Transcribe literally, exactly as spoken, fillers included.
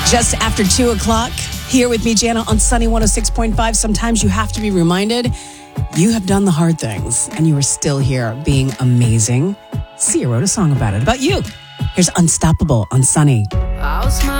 Just after two o'clock, here with me, Jana, on Sunny one oh six point five. Sometimes you have to be reminded you have done the hard things and you are still here being amazing. Sia wrote a song about it, about you. Here's Unstoppable on Sunny.